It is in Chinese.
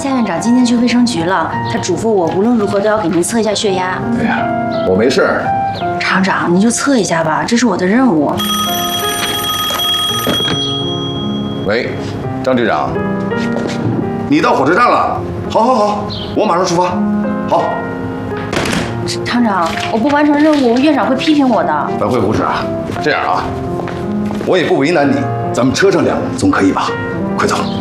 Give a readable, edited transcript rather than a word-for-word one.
夏院长今天去卫生局了，他嘱咐我无论如何都要给您测一下血压。 哎呀，我没事儿。 厂长，您就测一下吧，这是我的任务。 喂，张局长，你到火车站了？好，我马上出发。好。 厂长，我不完成任务，院长会批评我的。 白慧不是啊，这样啊，我也不为难你，咱们车上两总可以吧？快走。